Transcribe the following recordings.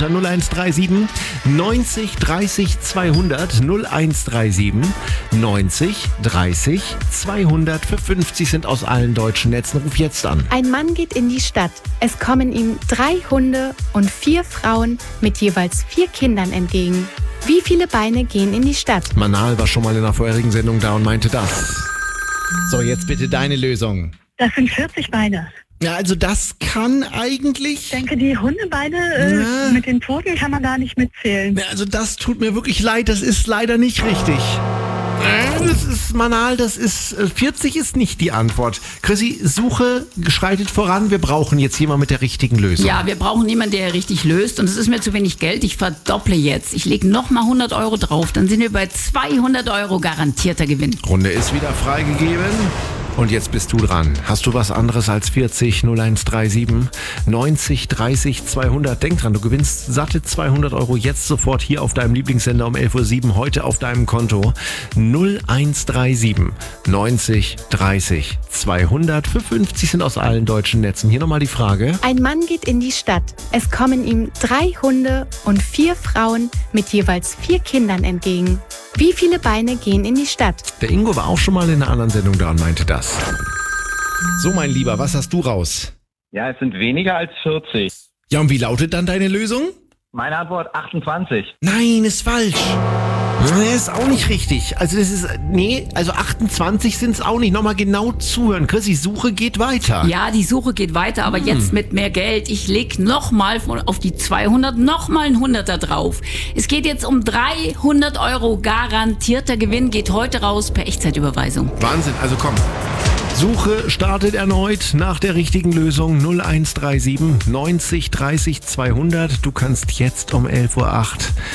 unter 0137 90 30 200. 0137 90 30 200. Für 50 sind aus allen deutschen Netzen. Ruf jetzt an. Ein Mann geht in die Stadt. Es kommen ihm 3 Hunde und 4 Frauen mit jeweils 4 Kindern entgegen. Wie viele Beine gehen in die Stadt? Manal war schon mal in einer vorherigen Sendung da und meinte das. So, jetzt bitte deine Lösung. Das sind 40 Beine. Ja, also das kann eigentlich... Ich denke, die Hundebeine mit den Pfoten kann man da nicht mitzählen. Ja, also das tut mir wirklich leid, das ist leider nicht richtig. Das ist Manal, 40 ist nicht die Antwort. Chrissy, Suche schreitet voran. Wir brauchen jetzt jemanden mit der richtigen Lösung. Ja, wir brauchen jemanden, der richtig löst. Und es ist mir zu wenig Geld. Ich verdopple jetzt. Ich lege nochmal 100 Euro drauf. Dann sind wir bei 200 Euro garantierter Gewinn. Runde ist wieder freigegeben. Und jetzt bist du dran. Hast du was anderes als 40 0137 90 30 200? Denk dran, du gewinnst satte 200 Euro jetzt sofort hier auf deinem Lieblingssender um 11.07 Uhr heute auf deinem Konto. 0137 90 30 200. Für 50 sind aus allen deutschen Netzen. Hier nochmal die Frage. Ein Mann geht in die Stadt. Es kommen ihm 3 Hunde und 4 Frauen mit jeweils 4 Kindern entgegen. Wie viele Beine gehen in die Stadt? Der Ingo war auch schon mal in einer anderen Sendung da und meinte das. So, mein Lieber, was hast du raus? Ja, es sind weniger als 40. Ja, und wie lautet dann deine Lösung? Meine Antwort 28. Nein, ist falsch. Nee, ist auch nicht richtig. Also 28 sind es auch nicht. Nochmal genau zuhören. Chris, die Suche geht weiter. Ja, die Suche geht weiter, aber jetzt mit mehr Geld. Ich leg nochmal auf die 200 nochmal ein 100er drauf. Es geht jetzt um 300 Euro garantierter Gewinn. Geht heute raus per Echtzeitüberweisung. Wahnsinn, also komm. Suche startet erneut nach der richtigen Lösung 0137 90 30 200. Du kannst jetzt um 11.08 Uhr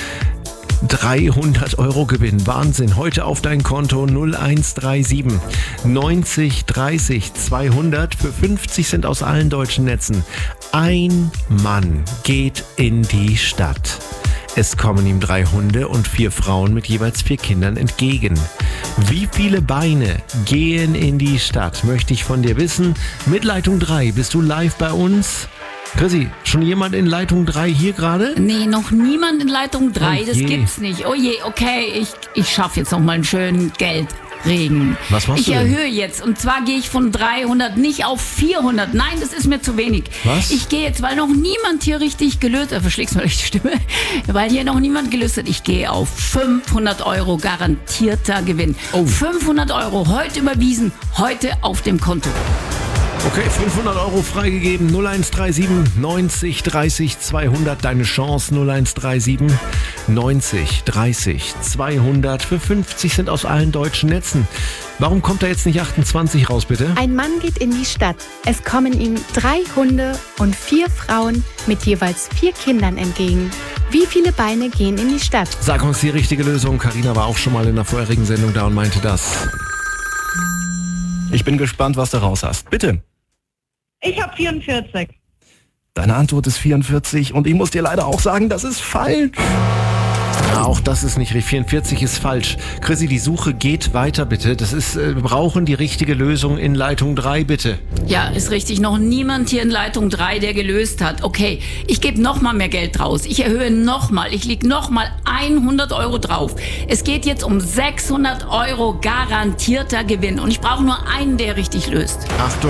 300 Euro gewinnen. Wahnsinn. Heute auf dein Konto 0137 90 30 200. Für 50 sind aus allen deutschen Netzen. Ein Mann geht in die Stadt. Es kommen ihm 3 Hunde und 4 Frauen mit jeweils 4 Kindern entgegen. Wie viele Beine gehen in die Stadt, möchte ich von dir wissen. Mit Leitung 3 bist du live bei uns. Chrissy, schon jemand in Leitung 3 hier gerade? Nee, noch niemand in Leitung 3, Oh das je. gibt's nicht. Oh je, okay, ich schaffe jetzt noch mal einen schönen Geldregen. Was machst ich du denn? erhöhe jetzt und zwar gehe ich von 300 nicht auf 400. Nein, das ist mir zu wenig. Was? Ich gehe jetzt, weil noch niemand hier richtig gelöst hat, verschlägst mal die Stimme, weil hier noch niemand gelöst hat, ich gehe auf 500 Euro garantierter Gewinn. Oh. 500 Euro heute überwiesen, heute auf dem Konto. Okay, 500 Euro freigegeben, 0137 90 30 200, deine Chance 0137 90 30 200, für 50 sind aus allen deutschen Netzen. Warum kommt da jetzt nicht 28 raus, bitte? Ein Mann geht in die Stadt. Es kommen ihm 3 Hunde und 4 Frauen mit jeweils 4 Kindern entgegen. Wie viele Beine gehen in die Stadt? Sag uns die richtige Lösung. Carina war auch schon mal in der vorherigen Sendung da und meinte das. Ich bin gespannt, was du raus hast. Bitte. Ich habe 44. Deine Antwort ist 44 und ich muss dir leider auch sagen, das ist falsch. Ja, auch das ist nicht richtig. 44 ist falsch. Chrissy, die Suche geht weiter, bitte. Wir brauchen die richtige Lösung in Leitung 3, bitte. Ja, ist richtig. Noch niemand hier in Leitung 3, der gelöst hat. Okay, ich gebe noch mal mehr Geld draus. Ich erhöhe noch mal. Ich lege noch mal 100 Euro drauf. Es geht jetzt um 600 Euro garantierter Gewinn. Und ich brauche nur einen, der richtig löst. Achtung.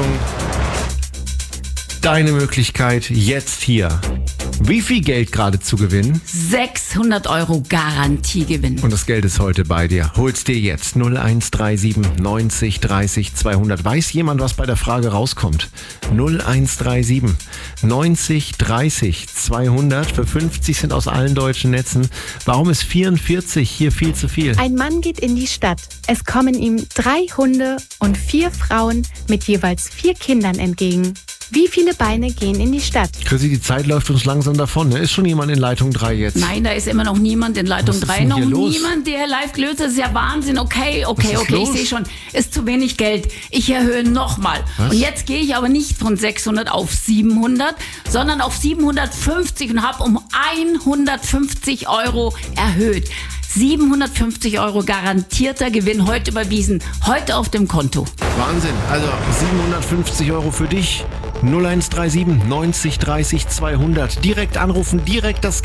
Deine Möglichkeit jetzt hier. Wie viel Geld gerade zu gewinnen? 600 Euro Garantiegewinn. Und das Geld ist heute bei dir. Hol's dir jetzt. 0137 90 30 200. Weiß jemand, was bei der Frage rauskommt? 0137 90 30 200. Für 50 sind aus allen deutschen Netzen. Warum ist 44 hier viel zu viel? Ein Mann geht in die Stadt. Es kommen ihm 3 Hunde und 4 Frauen mit jeweils 4 Kindern entgegen. Wie viele Beine gehen in die Stadt? Chrissy, die Zeit läuft uns langsam davon. Ne? Ist schon jemand in Leitung 3 jetzt? Nein, da ist immer noch niemand in Leitung Was ist 3. denn Noch hier los? niemand, der live gelöst hat. Das ist ja Wahnsinn. Okay, ist ich los? sehe schon. Ist zu wenig Geld. Ich erhöhe nochmal. Was? Und jetzt gehe ich aber nicht von 600 auf 700, sondern auf 750 und habe um 150 Euro erhöht. 750 Euro garantierter Gewinn heute überwiesen, heute auf dem Konto. Wahnsinn. Also 750 Euro für dich. 0137 90 30 200. Direkt anrufen, direkt das